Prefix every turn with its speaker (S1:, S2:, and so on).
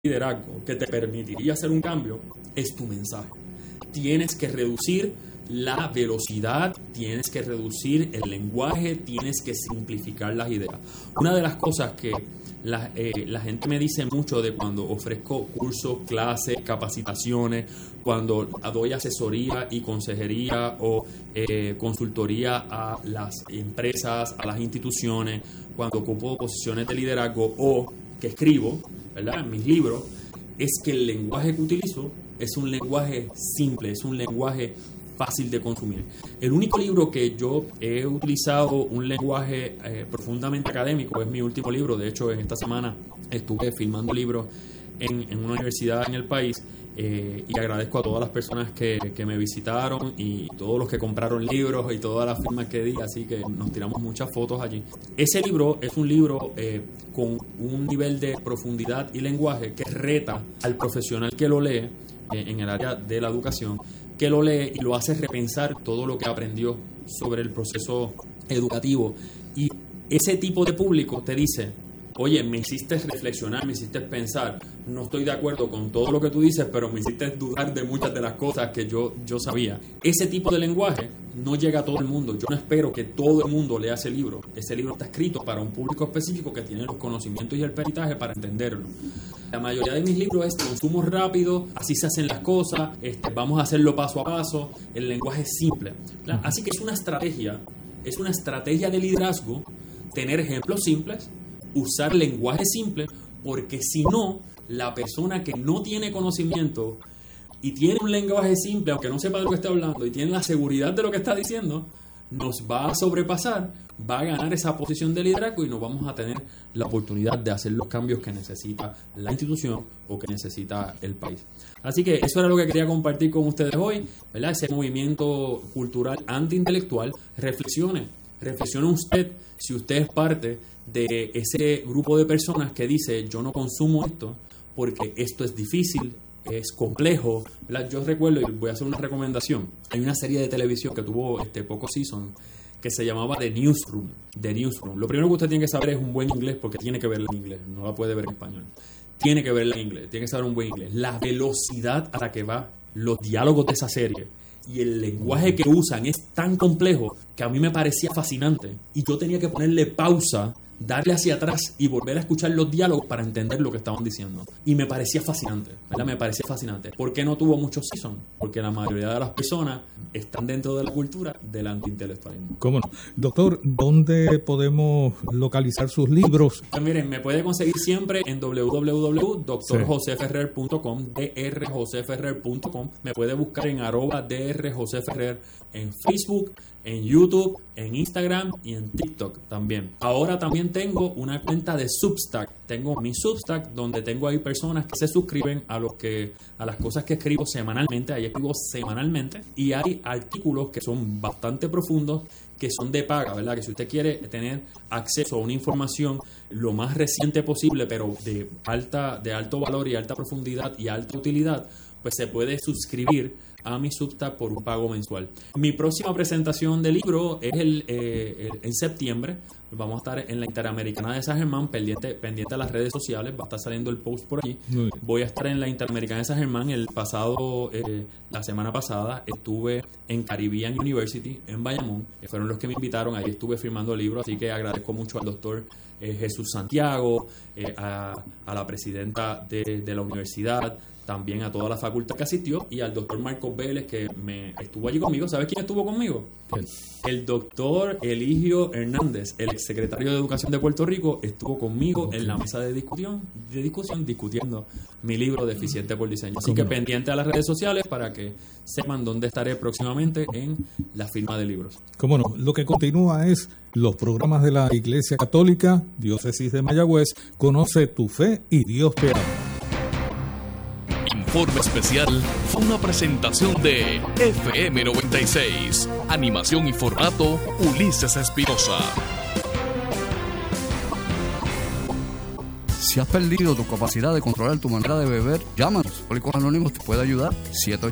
S1: liderazgo que te permitiría hacer un cambio es tu mensaje. Tienes que reducir la velocidad, tienes que reducir el lenguaje, tienes que simplificar las ideas. Una de las cosas que la gente me dice mucho de cuando ofrezco cursos, clases, capacitaciones, cuando doy asesoría y consejería o consultoría a las empresas, a las instituciones, cuando ocupo posiciones de liderazgo o que escribo, ¿verdad?, en mis libros, es que el lenguaje que utilizo es un lenguaje simple, es un lenguaje fácil de consumir. El único libro que yo he utilizado un lenguaje profundamente académico es mi último libro. De hecho, en esta semana estuve filmando libros en una universidad en el país y agradezco a todas las personas que me visitaron y todos los que compraron libros y todas las firmas que di, así que nos tiramos muchas fotos allí. Ese libro es un libro con un nivel de profundidad y lenguaje que reta al profesional que lo lee en el área de la educación, que lo lee y lo hace repensar todo lo que aprendió sobre el proceso educativo. Y ese tipo de público te dice: oye, me hiciste reflexionar, me hiciste pensar, no estoy de acuerdo con todo lo que tú dices, pero me hiciste dudar de muchas de las cosas que yo sabía. Ese tipo de lenguaje no llega a todo el mundo. Yo no espero que todo el mundo lea ese libro. Ese libro está escrito para un público específico que tiene los conocimientos y el peritaje para entenderlo. La mayoría de mis libros es consumo rápido, así se hacen las cosas, vamos a hacerlo paso a paso, el lenguaje es simple. Así que es una estrategia de liderazgo, tener ejemplos simples, usar lenguaje simple, porque si no, la persona que no tiene conocimiento y tiene un lenguaje simple, aunque no sepa de lo que está hablando y tiene la seguridad de lo que está diciendo, nos va a sobrepasar, va a ganar esa posición de liderazgo y no vamos a tener la oportunidad de hacer los cambios que necesita la institución o que necesita el país. Así que eso era lo que quería compartir con ustedes hoy, ¿verdad? Ese movimiento cultural antiintelectual. Reflexione usted si usted es parte de ese grupo de personas que dice: yo no consumo esto porque esto es difícil, es complejo, ¿verdad? Yo recuerdo, y voy a hacer una recomendación, hay una serie de televisión que tuvo pocos seasons que se llamaba The Newsroom. Lo primero que usted tiene que saber es un buen inglés, porque tiene que verla en inglés, no la puede ver en español. Tiene que verla en inglés, tiene que saber un buen inglés. La velocidad a la que va los diálogos de esa serie y el lenguaje que usan es tan complejo que a mí me parecía fascinante y yo tenía que ponerle pausa, darle hacia atrás y volver a escuchar los diálogos para entender lo que estaban diciendo. Y me parecía fascinante, ¿verdad? Me parecía fascinante. ¿Por qué no tuvo muchos seasons? Porque la mayoría de las personas están dentro de la cultura del antiintelectualismo.
S2: ¿Cómo no? Doctor, ¿dónde podemos localizar sus libros?
S1: Pues miren, me puede conseguir siempre en www.drjoseferrer.com, drjoseferrer.com. Me puede buscar en @drjoseferrer en Facebook, en YouTube, en Instagram y en TikTok también. Ahora también tengo una cuenta de Substack. Tengo mi Substack donde tengo ahí personas que se suscriben a las cosas que escribo semanalmente. Ahí escribo semanalmente y hay artículos que son bastante profundos, que son de paga, ¿verdad? Que si usted quiere tener acceso a una información lo más reciente posible, pero de alto valor y alta profundidad y alta utilidad, pues se puede suscribir a mi Substack por un pago mensual. Mi próxima presentación de libro es en septiembre. Vamos a estar en la Interamericana de San Germán, pendiente a las redes sociales, va a estar saliendo el post por allí. Voy a estar en la Interamericana de San Germán. La semana pasada estuve en Caribbean University en Bayamón, fueron los que me invitaron, ahí estuve firmando libros, así que agradezco mucho al doctor Jesús Santiago, a la presidenta de la universidad, también a toda la facultad que asistió y al doctor Marcos Vélez, que estuvo allí conmigo. ¿Sabes quién estuvo conmigo? El doctor Eligio Hernández, el exsecretario de Educación de Puerto Rico, estuvo conmigo en la mesa de discusión discutiendo mi libro Deficiente por Diseño. Así que pendiente a las redes sociales para que sepan dónde estaré próximamente en la firma de libros.
S2: Cómo no, lo que continúa es los programas de la Iglesia Católica, Diócesis de Mayagüez, Conoce tu Fe y Dios te ama.
S3: Informe especial fue una presentación de FM 96. Animación y formato Ulises Espinosa.
S4: Si has perdido tu capacidad de controlar tu manera de beber, llámanos. Alcohólicos Anónimos te puede ayudar.